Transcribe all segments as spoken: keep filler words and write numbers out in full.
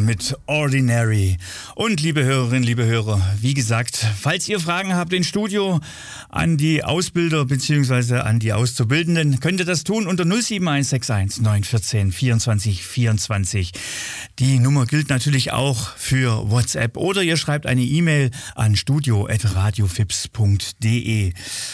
mit Ordinary. Und liebe Hörerinnen, liebe Hörer, wie gesagt, falls ihr Fragen habt ins Studio an die Ausbilder bzw. an die Auszubildenden, könnt ihr das tun unter null sieben eins sechs eins neun eins vier vierundzwanzig vierundzwanzig. Die Nummer gilt natürlich auch für WhatsApp oder ihr schreibt eine E-Mail an studio at radiofips punkt de.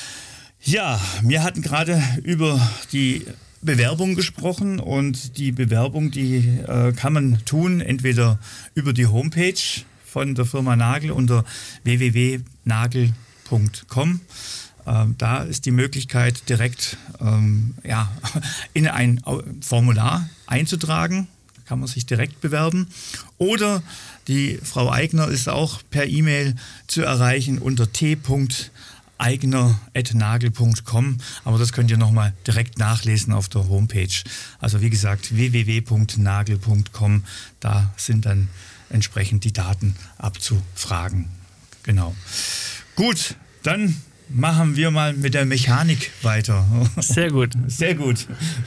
Ja, wir hatten gerade über die Bewerbung gesprochen und die Bewerbung, die äh, kann man tun, entweder über die Homepage von der Firma Nagel unter w w w punkt nagel punkt com. Ähm, da ist die Möglichkeit, direkt ähm, ja, in ein Formular einzutragen. Da kann man sich direkt bewerben. Oder die Frau Eigner ist auch per E-Mail zu erreichen unter t eigner at nagel punkt com, aber das könnt ihr nochmal direkt nachlesen auf der Homepage. Also wie gesagt, w w w punkt nagel punkt com, da sind dann entsprechend die Daten abzufragen. Genau. Gut, dann machen wir mal mit der Mechanik weiter. Sehr gut. Sehr gut.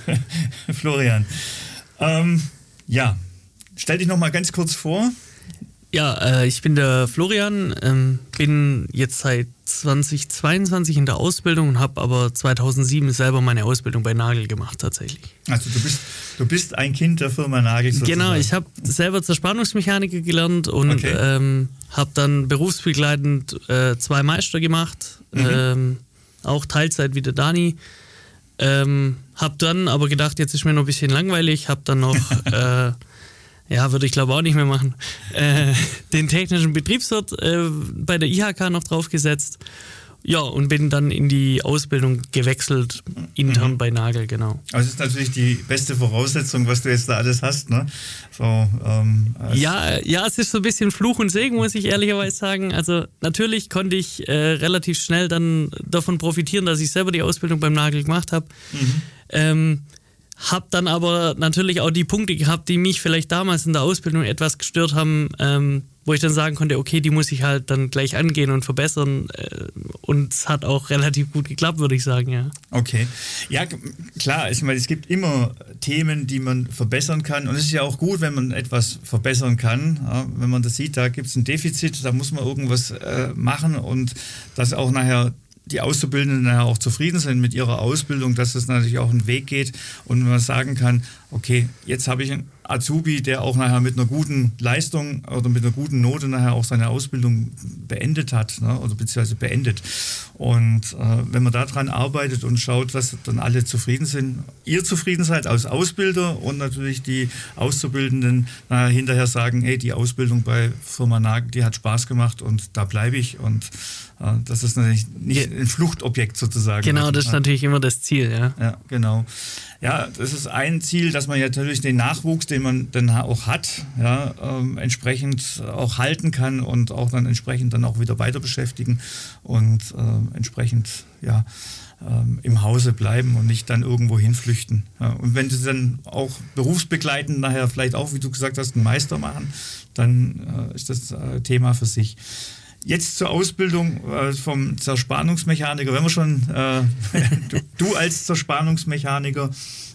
Florian. Ähm, ja, stell dich nochmal ganz kurz vor. Ja, äh, ich bin der Florian, ähm, bin jetzt seit zweitausendzweiundzwanzig in der Ausbildung und habe aber zweitausendsieben selber meine Ausbildung bei Nagel gemacht tatsächlich. Also du bist, du bist ein Kind der Firma Nagel sozusagen. Genau, ich habe selber Zerspannungsmechaniker gelernt und okay. ähm, habe dann berufsbegleitend äh, zwei Meister gemacht, mhm. ähm, auch Teilzeit wie der Dani. Ähm, habe dann aber gedacht, jetzt ist mir noch ein bisschen langweilig, habe dann noch... äh, ja, würde ich glaube auch nicht mehr machen, äh, den technischen Betriebswirt äh, bei der I H K noch draufgesetzt. Ja, und bin dann in die Ausbildung gewechselt, intern mhm. bei Nagel, genau. Also das ist natürlich die beste Voraussetzung, was du jetzt da alles hast, ne? So, ähm, ja, ja, es ist so ein bisschen Fluch und Segen, muss ich ehrlicherweise sagen. Also natürlich konnte ich äh, relativ schnell dann davon profitieren, dass ich selber die Ausbildung beim Nagel gemacht habe. Mhm. Ähm, Hab dann aber natürlich auch die Punkte gehabt, die mich vielleicht damals in der Ausbildung etwas gestört haben, ähm, wo ich dann sagen konnte, okay, die muss ich halt dann gleich angehen und verbessern. Äh, und es hat auch relativ gut geklappt, würde ich sagen, ja. Okay. Ja, klar, ich meine, es gibt immer Themen, die man verbessern kann. Und es ist ja auch gut, wenn man etwas verbessern kann. Ja, wenn man das sieht, da gibt es ein Defizit, da muss man irgendwas äh, machen und das auch nachher die Auszubildenden nachher auch zufrieden sind mit ihrer Ausbildung, dass es natürlich auch einen Weg geht und man sagen kann, okay, jetzt habe ich einen Azubi, der auch nachher mit einer guten Leistung oder mit einer guten Note nachher auch seine Ausbildung beendet hat, ne, oder beziehungsweise beendet. Und äh, wenn man daran arbeitet und schaut, dass dann alle zufrieden sind, ihr zufrieden seid als Ausbilder und natürlich die Auszubildenden nachher hinterher sagen, hey, die Ausbildung bei Firma Nagel, die hat Spaß gemacht und da bleibe ich und äh, das ist natürlich nicht ein Fluchtobjekt sozusagen. Genau, das ist natürlich immer das Ziel, ja. Ja, genau. Ja, das ist ein Ziel, dass man ja natürlich den Nachwuchs, den man dann auch hat, ja, ähm, entsprechend auch halten kann und auch dann entsprechend dann auch wieder weiter beschäftigen und äh, entsprechend ja, ähm, im Hause bleiben und nicht dann irgendwo hinflüchten. Ja, und wenn sie dann auch berufsbegleitend nachher vielleicht auch, wie du gesagt hast, einen Meister machen, dann äh, ist das äh, Thema für sich. Jetzt zur Ausbildung äh, vom Zerspannungsmechaniker. Wenn wir schon, äh, du, du als Zerspannungsmechaniker,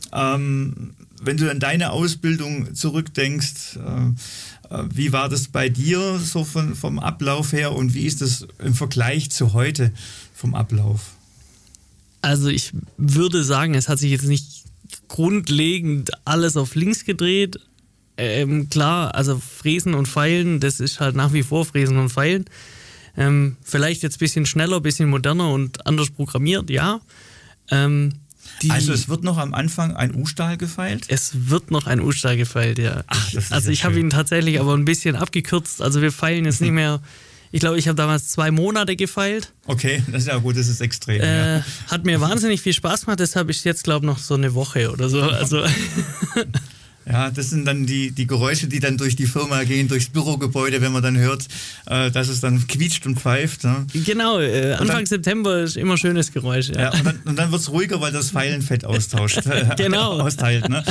ähm, wenn du an deine Ausbildung zurückdenkst, äh, äh, wie war das bei dir so von, vom Ablauf her und wie ist das im Vergleich zu heute vom Ablauf? Also ich würde sagen, es hat sich jetzt nicht grundlegend alles auf links gedreht. Ähm, klar, also Fräsen und Feilen, das ist halt nach wie vor Fräsen und Feilen. Ähm, vielleicht jetzt ein bisschen schneller, ein bisschen moderner und anders programmiert, ja. Ähm, die, also es wird noch am Anfang ein U-Stahl gefeilt? Es wird noch ein U-Stahl gefeilt, ja. Ach, das ist also ja ich habe ihn tatsächlich aber ein bisschen abgekürzt. Also wir feilen jetzt nicht mehr, ich glaube, ich habe damals zwei Monate gefeilt. Okay, das ist ja gut, das ist extrem. Äh, ja. Hat mir wahnsinnig viel Spaß gemacht, deshalb ist jetzt, glaube ich, noch so eine Woche oder so. Also Ja, das sind dann die, die Geräusche, die dann durch die Firma gehen, durchs Bürogebäude, wenn man dann hört, äh, dass es dann quietscht und pfeift. Ne? Genau, äh, Anfang dann, September ist immer ein schönes Geräusch. Ja. Ja, und dann, und dann wird es ruhiger, weil das Feilenfett austauscht. Genau. Austeilt, ne?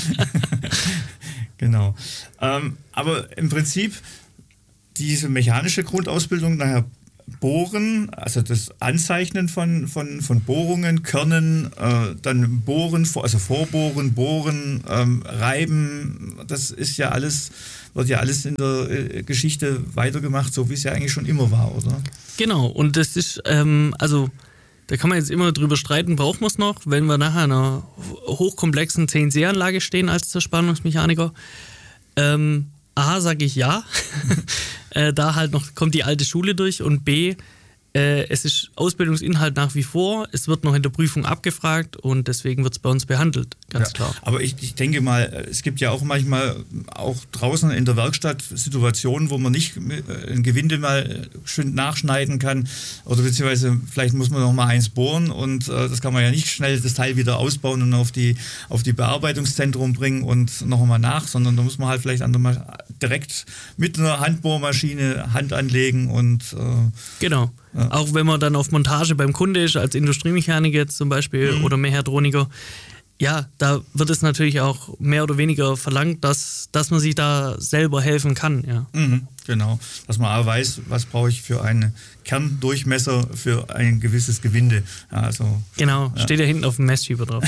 Genau. Ähm, aber im Prinzip, diese mechanische Grundausbildung, nachher Bohren, also das Anzeichnen von, von, von Bohrungen, Körnen, äh, dann Bohren, also Vorbohren, Bohren, ähm, Reiben, das ist ja alles, wird ja alles in der äh, Geschichte weitergemacht, so wie es ja eigentlich schon immer war, oder? Genau, und das ist, ähm, also da kann man jetzt immer drüber streiten, braucht man es noch, wenn wir nachher in einer hochkomplexen C N C-Anlage stehen als Zerspannungsmechaniker. Ähm, A, sage ich ja, äh, da halt noch kommt die alte Schule durch, und B, äh, es ist Ausbildungsinhalt nach wie vor, es wird noch in der Prüfung abgefragt und deswegen wird es bei uns behandelt, ganz ja, klar. Aber ich, ich denke mal, es gibt ja auch manchmal auch draußen in der Werkstatt Situationen, wo man nicht ein Gewinde mal schön nachschneiden kann oder beziehungsweise vielleicht muss man noch mal eins bohren und äh, das kann man ja nicht schnell das Teil wieder ausbauen und auf die, auf die Bearbeitungszentrum bringen und noch mal nach, sondern da muss man halt vielleicht an der, direkt mit einer Handbohrmaschine Hand anlegen und äh, genau. Ja. Auch wenn man dann auf Montage beim Kunde ist, als Industriemechaniker jetzt zum Beispiel mhm. oder Mechatroniker, ja, da wird es natürlich auch mehr oder weniger verlangt, dass, dass man sich da selber helfen kann. Ja. Mhm, genau, dass man auch weiß, was brauche ich für einen Kerndurchmesser für ein gewisses Gewinde. Also, genau, ja. Steht ja hinten auf dem Messschieber drauf.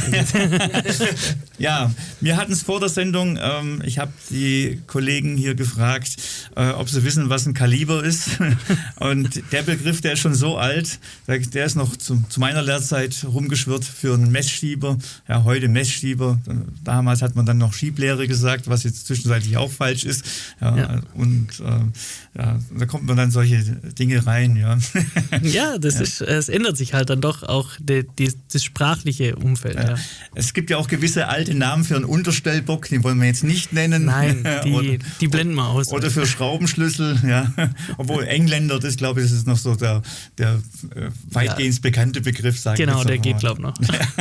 Ja, wir hatten es vor der Sendung, ähm, ich habe die Kollegen hier gefragt, äh, ob sie wissen, was ein Kaliber ist. Und der Begriff, der ist schon so alt, der ist noch zu, zu meiner Lehrzeit rumgeschwirrt für einen Messschieber. Ja, heute Messschieber. Damals hat man dann noch Schieblehre gesagt, was jetzt zwischenzeitlich auch falsch ist. Ja, ja. Und äh, ja, da kommt man dann solche Dinge rein. Ja, ja, das ja. Ist, es ändert sich halt dann doch auch die, die, das sprachliche Umfeld. Ja. Ja. Es gibt ja auch gewisse alte Namen für einen Unterstellbock, die wollen wir jetzt nicht nennen. Nein, die, oder, die blenden wir aus. Oder für Schraubenschlüssel, ja. Obwohl Engländer, das glaube ich, das ist noch so der, der weitgehend ja. bekannte Begriff, sagen wir. Genau, der geht, glaube ich, noch.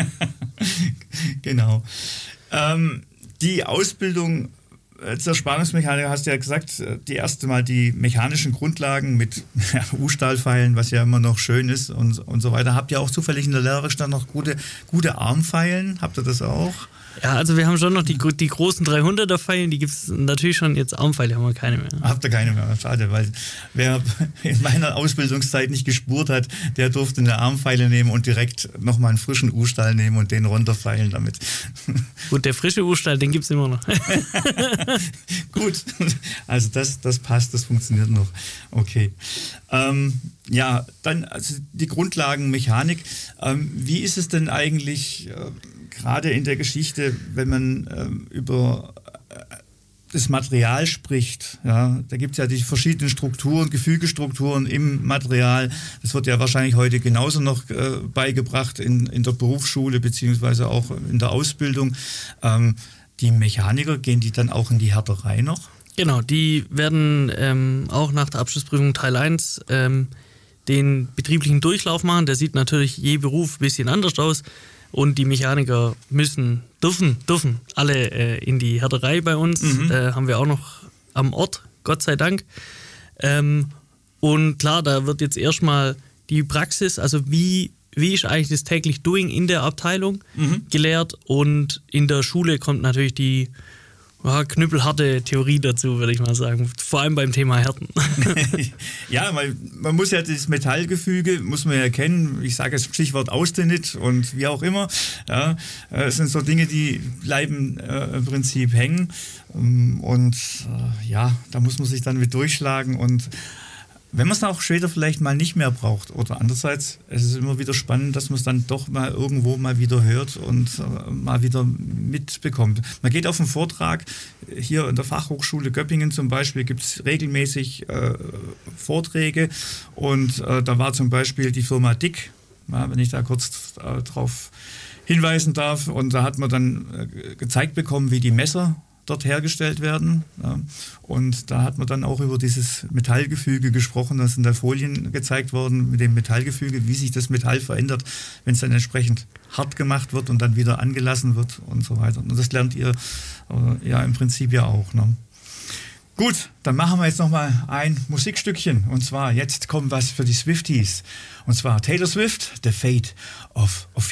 Genau. Ähm, die Ausbildung zur Spannungsmechaniker hast du ja gesagt, die erste Mal die mechanischen Grundlagen mit ja, U-Stahlfeilen, was ja immer noch schön ist und, und so weiter. Habt ihr auch zufällig in der Lehrwerkstatt noch gute, gute Armfeilen? Habt ihr das auch? Ja, also wir haben schon noch die, die großen dreihunderter Pfeilen, die gibt es natürlich schon, jetzt Armpfeile haben wir keine mehr. Habt ihr keine mehr? Schade, weil wer in meiner Ausbildungszeit nicht gespurt hat, der durfte eine Armpfeile nehmen und direkt nochmal einen frischen U-Stahl nehmen und den runterfeilen damit. Gut, der frische U-Stahl, den gibt es immer noch. Gut, also das, das passt, das funktioniert noch. Okay. Ähm, ja, dann also die Grundlagen Mechanik. Ähm, wie ist es denn eigentlich äh, gerade in der Geschichte, wenn man ähm, über äh, das Material spricht? Ja, da gibt es ja die verschiedenen Strukturen, Gefügestrukturen im Material. Das wird ja wahrscheinlich heute genauso noch äh, beigebracht in, in der Berufsschule beziehungsweise auch in der Ausbildung. Ähm, die Mechaniker, gehen die dann auch in die Härterei noch? Genau, die werden ähm, auch nach der Abschlussprüfung Teil eins ähm, den betrieblichen Durchlauf machen. Der sieht natürlich je Beruf ein bisschen anders aus. Und die Mechaniker müssen, dürfen, dürfen alle äh, in die Härterei bei uns. Mhm. Äh, haben wir auch noch am Ort, Gott sei Dank. Ähm, und klar, da wird jetzt erstmal die Praxis, also wie, wie ist eigentlich das täglich Doing in der Abteilung mhm. gelehrt. Und in der Schule kommt natürlich die ja, knüppelharte Theorie dazu, würde ich mal sagen. Vor allem beim Thema Härten. Ja, weil man muss ja das Metallgefüge, muss man ja kennen. Ich sage jetzt Stichwort Austenit und wie auch immer. Ja, es sind so Dinge, die bleiben äh, im Prinzip hängen. Und äh, ja, da muss man sich dann mit durchschlagen. Und wenn man es auch später vielleicht mal nicht mehr braucht. Oder andererseits, es ist immer wieder spannend, dass man es dann doch mal irgendwo mal wieder hört und äh, mal wieder mitbekommt. Man geht auf einen Vortrag, hier in der Fachhochschule Göppingen zum Beispiel gibt es regelmäßig äh, Vorträge und äh, da war zum Beispiel die Firma Dick, ja, wenn ich da kurz äh, drauf hinweisen darf, und da hat man dann äh, gezeigt bekommen, wie die Messer dort hergestellt werden. Ja. Und da hat man dann auch über dieses Metallgefüge gesprochen. Da sind da Folien gezeigt worden mit dem Metallgefüge, wie sich das Metall verändert, wenn es dann entsprechend hart gemacht wird und dann wieder angelassen wird und so weiter. Und das lernt ihr äh, ja im Prinzip ja auch. Ne? Gut, dann machen wir jetzt nochmal ein Musikstückchen. Und zwar, jetzt kommt was für die Swifties. Und zwar Taylor Swift, The Fate of Ophelia.